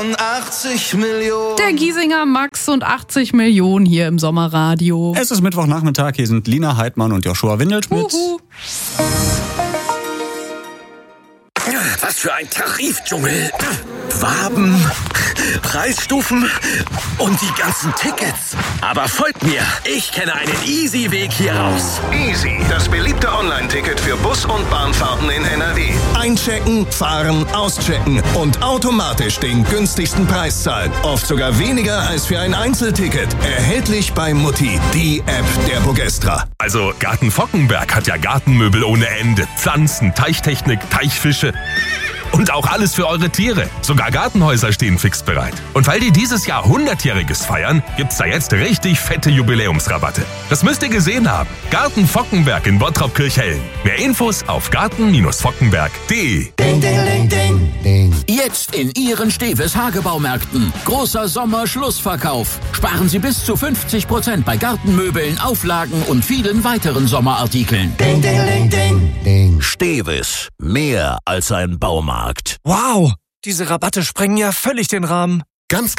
80 Millionen. Der Giesinger Max und 80 Millionen hier im Sommerradio. Es ist Mittwochnachmittag, hier sind Lina Heidmann und Joshua Windelschmidt. Was für ein Tarifdschungel. Waben, Preisstufen und die ganzen Tickets. Aber folgt mir, ich kenne einen easy Weg hier raus. Easy, das beliebte Online-Ticket für Bus- und Bahnfahrten in NRW. Einchecken, fahren, auschecken und automatisch den günstigsten Preis zahlen. Oft sogar weniger als für ein Einzelticket. Erhältlich bei Mutti, die App der Bogestra. Also Garten Fockenberg hat ja Gartenmöbel ohne Ende. Pflanzen, Teichtechnik, Teichfische und auch alles für eure Tiere. Sogar Gartenhäuser stehen fix bereit. Und weil die dieses Jahr 100-Jähriges feiern, gibt's da jetzt richtig fette Jubiläumsrabatte. Das müsst ihr gesehen haben. Garten Fockenberg in Bottrop-Kirchhellen. Mehr Infos auf garten-fockenberg.de. Ding, ding, ding, ding, ding. Jetzt in Ihren Steves Hagebaumärkten. Großer Sommerschlussverkauf. Sparen Sie bis zu 50% bei Gartenmöbeln, Auflagen und vielen weiteren Sommerartikeln. Ding, ding, ding, ding, ding. Steves, mehr als ein Baumarkt. Wow, diese Rabatte sprengen ja völlig den Rahmen. Ganz